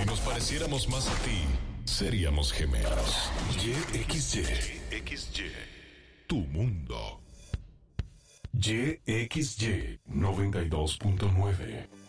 nos pareciéramos más a ti, seríamos gemelos. YXY. Tu mundo. YXY 92.9.